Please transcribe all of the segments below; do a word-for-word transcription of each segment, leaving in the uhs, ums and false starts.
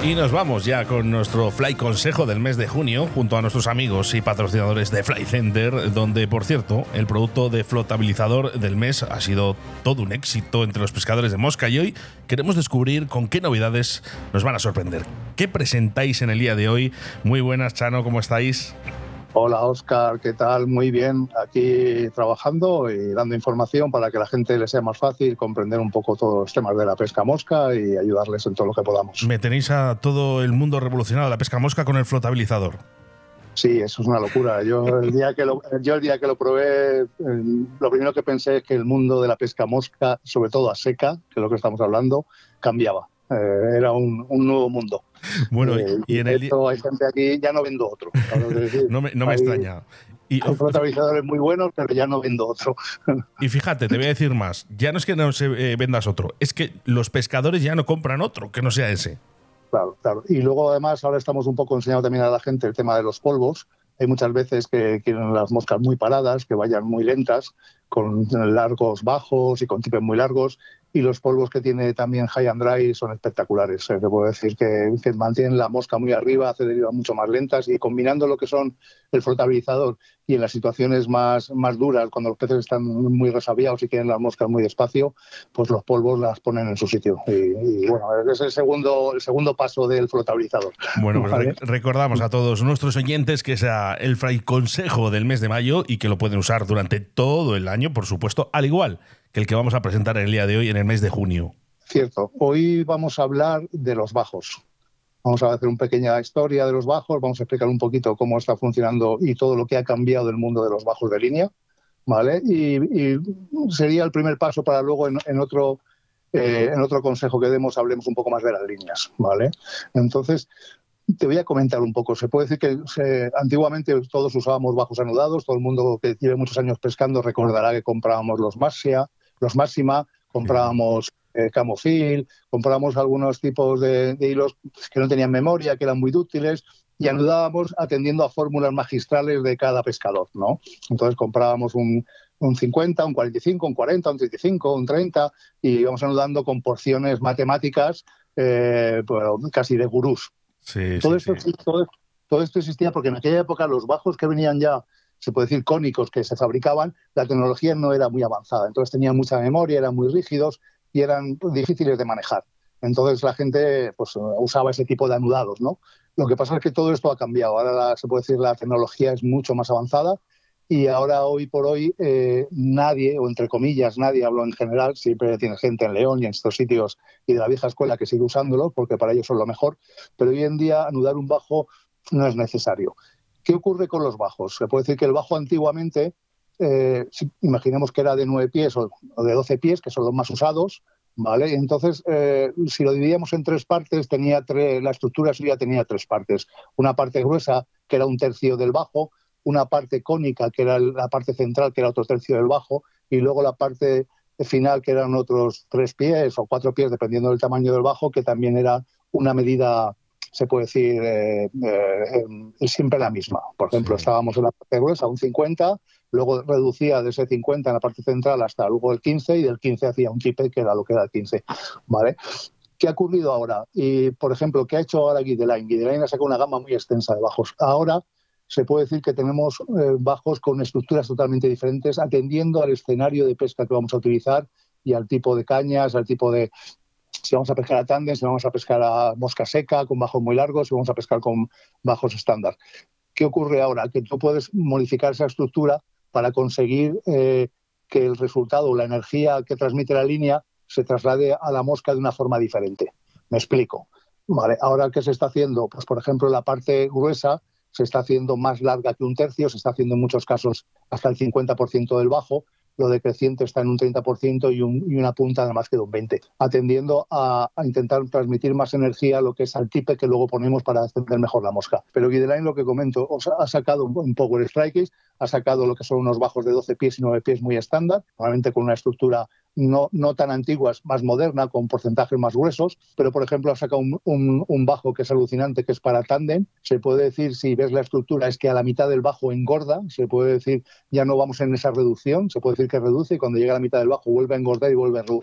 Y nos vamos ya con nuestro Fly Consejo del mes de junio, junto a nuestros amigos y patrocinadores de Fly Center, donde, por cierto, el producto de flotabilizador del mes ha sido todo un éxito entre los pescadores de mosca, y hoy queremos descubrir con qué novedades nos van a sorprender. ¿Qué presentáis en el día de hoy? Muy buenas, Chano, ¿cómo estáis? Hola, Óscar, ¿qué tal? Muy bien, aquí trabajando y dando información para que a la gente le sea más fácil comprender un poco todos los temas de la pesca mosca y ayudarles en todo lo que podamos. Me tenéis a todo el mundo revolucionado la pesca mosca con el flotabilizador. Sí, eso es una locura. Yo el día que lo, yo el día que lo probé, eh, lo primero que pensé es que el mundo de la pesca mosca, sobre todo a seca, que es lo que estamos hablando, cambiaba. Eh, era un, un nuevo mundo. Bueno, eh, y en el esto hay gente aquí, ya no vendo otro. Decir, no me, no me hay, extraña. Y, hay flotabilizadores muy buenos, pero ya no vendo otro. Y fíjate, te voy a decir más. Ya no es que no se eh, vendas otro, es que los pescadores ya no compran otro que no sea ese. Claro, claro. Y luego, además, ahora estamos un poco enseñando también a la gente el tema de los polvos. Hay muchas veces que quieren las moscas muy paradas, que vayan muy lentas, con largos bajos y con tipes muy largos. Y los polvos que tiene también High and Dry son espectaculares. Te puedo decir que, que mantienen la mosca muy arriba, hace derivas mucho más lentas, y combinando lo que son el flotabilizador y en las situaciones más, más duras, cuando los peces están muy resabiados y quieren las moscas muy despacio, pues los polvos las ponen en su sitio. Y, y bueno, es el segundo, el segundo paso del flotabilizador. Bueno, pues ¿Vale? re- recordamos a todos nuestros oyentes que sea el Fly Consejo del mes de mayo y que lo pueden usar durante todo el año, por supuesto, al igual que el que vamos a presentar en el día de hoy en el mes de junio. Cierto. Hoy vamos a hablar de los bajos. Vamos a hacer una pequeña historia de los bajos, vamos a explicar un poquito cómo está funcionando y todo lo que ha cambiado el mundo de los bajos de línea, ¿vale? Y, y sería el primer paso para luego en, en otro eh, en otro consejo que demos hablemos un poco más de las líneas, ¿vale? Entonces, te voy a comentar un poco. Se puede decir que se, antiguamente todos usábamos bajos anudados. Todo el mundo que lleve muchos años pescando recordará que comprábamos los Maxia, los Máxima, comprábamos eh, Camofil, comprábamos algunos tipos de, de hilos que no tenían memoria, que eran muy dúctiles, y anudábamos atendiendo a fórmulas magistrales de cada pescador, ¿no? Entonces comprábamos un, un cincuenta, un cuarenta y cinco, un cuarenta, un treinta y cinco, un treinta, y íbamos anudando con porciones matemáticas eh, bueno, casi de gurús. Sí, Todo, sí, esto, sí. todo, todo esto existía porque en aquella época los bajos que venían ya, se puede decir cónicos, que se fabricaban, la tecnología no era muy avanzada. Entonces tenían mucha memoria, eran muy rígidos y eran difíciles de manejar. Entonces la gente pues, usaba ese tipo de anudados, ¿no? Lo que pasa es que todo esto ha cambiado. Ahora la, se puede decir la tecnología es mucho más avanzada y ahora hoy por hoy eh, nadie, o entre comillas nadie, hablo en general, siempre tiene gente en León y en estos sitios y de la vieja escuela que sigue usándolo porque para ellos son lo mejor, pero hoy en día anudar un bajo no es necesario. ¿Qué ocurre con los bajos? Se puede decir que el bajo antiguamente, eh, si, imaginemos que era de nueve pies o, o de doce pies, que son los más usados, ¿vale? Entonces, eh, si lo dividíamos en tres partes, tenía tres, la estructura suya tenía tres partes. Una parte gruesa, que era un tercio del bajo, una parte cónica, que era la parte central, que era otro tercio del bajo, y luego la parte final, que eran otros tres pies o cuatro pies, dependiendo del tamaño del bajo, que también era una medida, se puede decir, eh, eh, siempre la misma. Por ejemplo, sí. Estábamos en la parte gruesa, un cincuenta, luego reducía de ese cincuenta en la parte central hasta luego el quince, y del quince hacía un tipe, que era lo que era el quince, ¿vale? ¿Qué ha ocurrido ahora? Y, por ejemplo, ¿qué ha hecho ahora Guideline? Guideline ha sacado una gama muy extensa de bajos. Ahora se puede decir que tenemos eh, bajos con estructuras totalmente diferentes, atendiendo al escenario de pesca que vamos a utilizar y al tipo de cañas, al tipo de... Si vamos a pescar a tándem, si vamos a pescar a mosca seca, con bajos muy largos, si vamos a pescar con bajos estándar. ¿Qué ocurre ahora? Que tú puedes modificar esa estructura para conseguir eh, que el resultado o la energía que transmite la línea se traslade a la mosca de una forma diferente. Me explico. Vale, ahora, ¿qué se está haciendo? Pues, por ejemplo, la parte gruesa se está haciendo más larga que un tercio, se está haciendo en muchos casos hasta el cincuenta por ciento del bajo, lo decreciente está en un treinta por ciento y, un, y una punta nada más que de un veinte por ciento, atendiendo a, a intentar transmitir más energía a lo que es al tipe que luego ponemos para extender mejor la mosca. Pero Guideline, lo que comento, o sea, ha sacado un, un Power Strikes, ha sacado lo que son unos bajos de doce pies y nueve pies muy estándar, normalmente con una estructura no, no tan antigua, más moderna, con porcentajes más gruesos, pero por ejemplo ha sacado un, un, un bajo que es alucinante, que es para tándem. Se puede decir, si ves la estructura, es que a la mitad del bajo engorda, se puede decir, ya no vamos en esa reducción, se puede decir que reduce y cuando llega a la mitad del bajo vuelve a engordar y vuelve a reducir,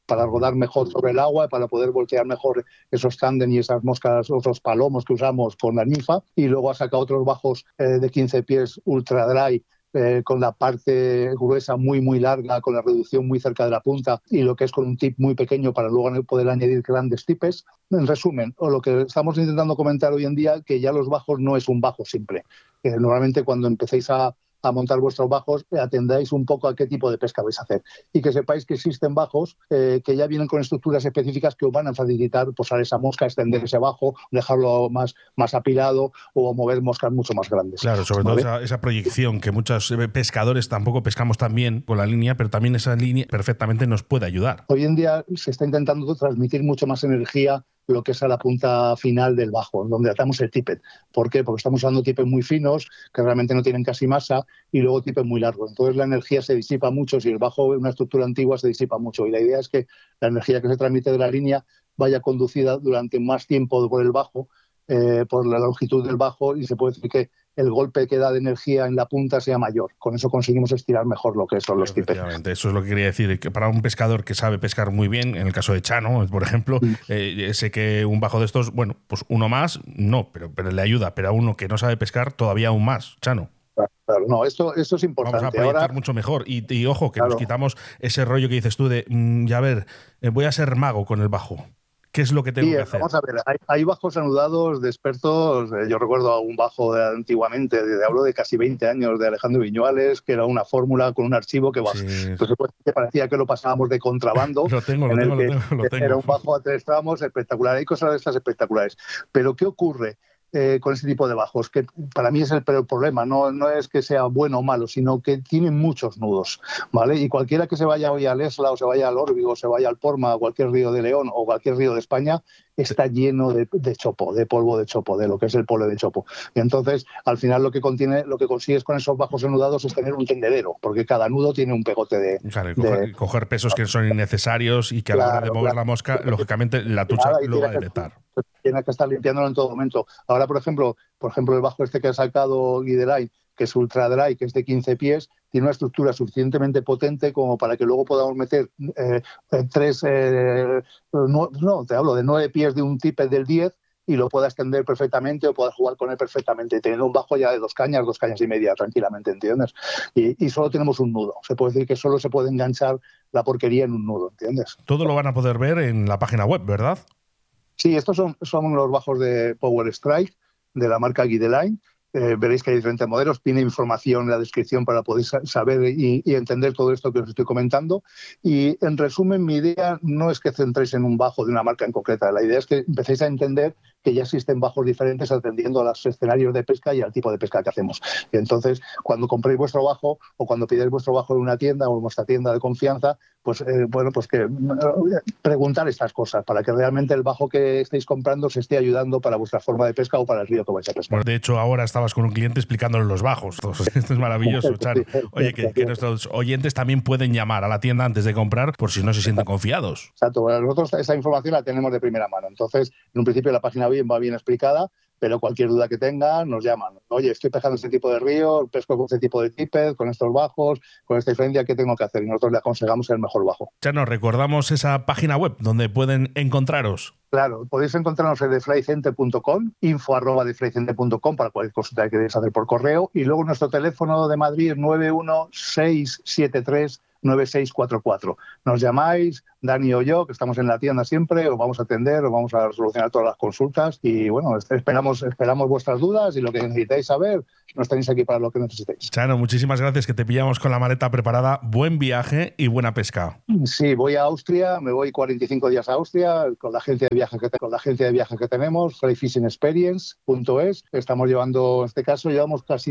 para rodar mejor sobre el agua, para poder voltear mejor esos tándem y esas moscas, otros palomos que usamos con la ninfa. Y luego ha sacado otros bajos eh, de quince pies ultra dry, Eh, con la parte gruesa muy muy larga, con la reducción muy cerca de la punta, y lo que es con un tip muy pequeño para luego poder añadir grandes tipes. En resumen, o lo que estamos intentando comentar hoy en día, que ya los bajos no es un bajo simple. Eh, normalmente cuando empecéis a a montar vuestros bajos, atendáis un poco a qué tipo de pesca vais a hacer. Y que sepáis que existen bajos eh, que ya vienen con estructuras específicas que os van a facilitar posar esa mosca, extender ese bajo, dejarlo más, más apilado o mover moscas mucho más grandes. Claro, sobre ¿vale? todo esa, esa proyección que muchos pescadores tampoco pescamos tan bien con la línea, pero también esa línea perfectamente nos puede ayudar. Hoy en día se está intentando transmitir mucho más energía lo que es a la punta final del bajo, donde atamos el tippet. ¿Por qué? Porque estamos usando tippets muy finos, que realmente no tienen casi masa, y luego tippets muy largos. Entonces la energía se disipa mucho, si el bajo es una estructura antigua se disipa mucho, y la idea es que la energía que se transmite de la línea vaya conducida durante más tiempo por el bajo, eh, por la longitud del bajo, y se puede decir que el golpe que da de energía en la punta sea mayor. Con eso conseguimos estirar mejor lo que son los tippets. Eso es lo que quería decir, que para un pescador que sabe pescar muy bien, en el caso de Chano, por ejemplo, mm. eh, sé que un bajo de estos, bueno, pues uno más, no, pero, pero le ayuda, pero a uno que no sabe pescar, todavía aún más, Chano. Claro, no, esto, esto es importante. Vamos a proyectar Ahora, mucho mejor. Y, y ojo, que claro. nos quitamos ese rollo que dices tú de, mmm, ya ver, eh, voy a ser mago con el bajo. ¿Qué es lo que tengo sí, que hacer? Vamos a ver, hay, hay bajos anudados de expertos. Eh, yo recuerdo un bajo de antiguamente, de, de, hablo de casi veinte años, de Alejandro Viñuales, que era una fórmula con un archivo que, sí. Entonces, pues, que parecía que lo pasábamos de contrabando. lo tengo, lo tengo, lo tengo, lo tengo. Era un bajo a tres tramos espectacular. Hay cosas de estas espectaculares. Pero ¿qué ocurre eh, con este tipo de bajos? Que para mí es el peor problema. No, no es que sea bueno o malo, sino que tienen muchos nudos, ¿vale? Y cualquiera que se vaya hoy al Esla o se vaya al Órbigo o se vaya al Porma, o cualquier río de León o cualquier río de España, está lleno de, de chopo, de polvo de chopo, de lo que es el polo de chopo. Y entonces, al final, lo que contiene, lo que consigues con esos bajos enudados es tener un tendedero, porque cada nudo tiene un pegote de... Claro, y coger, de, coger pesos que son innecesarios y que a la claro, hora de mover claro. la mosca, lógicamente, la tucha lo va a detectar. Tiene que estar limpiándolo en todo momento. Ahora, por ejemplo, por ejemplo el bajo este que ha sacado Guideline, que es ultra dry, que es de quince pies, tiene una estructura suficientemente potente como para que luego podamos meter eh, tres, eh, no, no, te hablo de nueve pies de un tippet del diez y lo pueda extender perfectamente o pueda jugar con él perfectamente, teniendo un bajo ya de dos cañas, dos cañas y media, tranquilamente, ¿entiendes? Y, y solo tenemos un nudo. Se puede decir que solo se puede enganchar la porquería en un nudo, ¿entiendes? Todo lo van a poder ver en la página web, ¿verdad? Sí, estos son, son los bajos de Power Strike de la marca Guideline. Eh, veréis que hay diferentes modelos, tiene información en la descripción para poder saber y, y entender todo esto que os estoy comentando. Y en resumen, mi idea no es que centréis en un bajo de una marca en concreta, la idea es que empecéis a entender que ya existen bajos diferentes atendiendo a los escenarios de pesca y al tipo de pesca que hacemos. Y entonces, cuando compréis vuestro bajo o cuando pidáis vuestro bajo en una tienda o en vuestra tienda de confianza, pues eh, bueno, pues que eh, preguntar estas cosas para que realmente el bajo que estéis comprando se esté ayudando para vuestra forma de pesca o para el río que vais a pescar. Bueno, de hecho, ahora estabas con un cliente explicándole los bajos. Esto es maravilloso, Chano. Oye, que, que nuestros oyentes también pueden llamar a la tienda antes de comprar por si no se sienten confiados. Exacto. Bueno, nosotros esa información la tenemos de primera mano. Entonces, en un principio la página bien va bien explicada, pero cualquier duda que tengan nos llaman. Oye, estoy pescando este tipo de río, pesco con este tipo de tippet, con estos bajos, con esta diferencia, ¿qué tengo que hacer? Y nosotros le aconsejamos el mejor bajo. Chano, recordamos esa página web donde pueden encontraros. Claro, podéis encontrarnos en deflycenter punto com, info arroba deflycenter punto com para cualquier consulta que queréis hacer por correo, y luego nuestro teléfono de Madrid es nueve uno seis siete tres nueve seis cuatro cuatro. Nos llamáis, Dani o yo, que estamos en la tienda siempre, os vamos a atender, os vamos a solucionar todas las consultas y bueno, esperamos, esperamos vuestras dudas y lo que necesitáis saber, nos tenéis aquí para lo que necesitéis. Chano, muchísimas gracias, que te pillamos con la maleta preparada. Buen viaje y buena pesca. Sí, voy a Austria, me voy cuarenta y cinco días a Austria con la agencia de viajes que, con la agencia de viajes que tenemos, fly fishing experience punto es. Estamos llevando, en este caso, llevamos casi